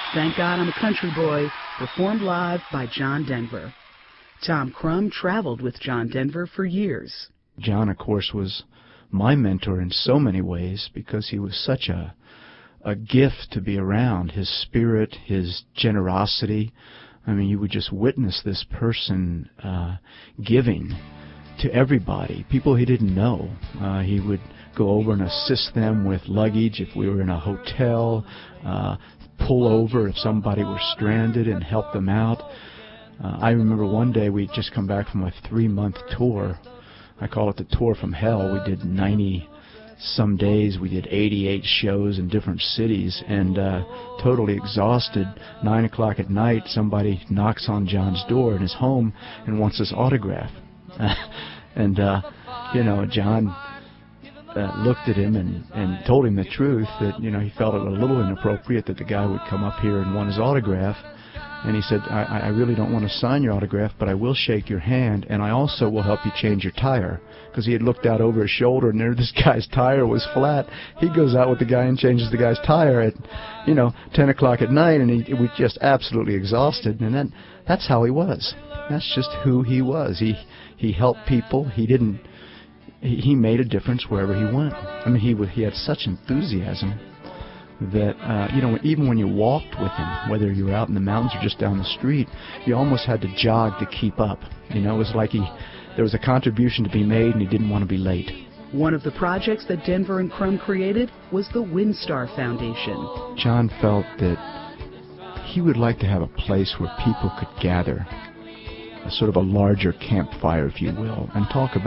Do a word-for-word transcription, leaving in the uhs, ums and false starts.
Thank God I'm a Country Boy, performed live by John Denver. Tom Crum traveled with John Denver for years. John, of course, was my mentor in so many ways because he was such a a gift to be around. His spirit, his generosity. I mean, you would just witness this person uh, giving to everybody, people he didn't know. Uh, he would go over and assist them with luggage if we were in a hotel, uh, pull over if somebody were stranded and help them out. Uh, I remember one day we'd just come back from a three-month tour. I call it the tour from hell. We did ninety some days. We did eighty-eight shows in different cities, and uh, totally exhausted. Nine o'clock at night, somebody knocks on John's door in his home and wants his autograph. and, uh, you know, John uh, looked at him and, and told him the truth, that, you know, he felt it a little inappropriate that the guy would come up here and want his autograph. And he said, I, I really don't want to sign your autograph, but I will shake your hand, and I also will help you change your tire. Because he had looked out over his shoulder, and there this guy's tire was flat. He goes out with the guy and changes the guy's tire at, you know, ten o'clock at night, and he was just absolutely exhausted. And then that's how he was. That's just who he was. He he helped people. He didn't. He, he made a difference wherever he went. I mean, he he had such enthusiasm that, uh, you know, even when you walked with him, whether you were out in the mountains or just down the street, you almost had to jog to keep up. You know, it was like he, there was a contribution to be made and he didn't want to be late. One of the projects that Denver and Crum created was the WinStar Foundation. John felt that he would like to have a place where people could gather, a sort of a larger campfire, if you will, and talk about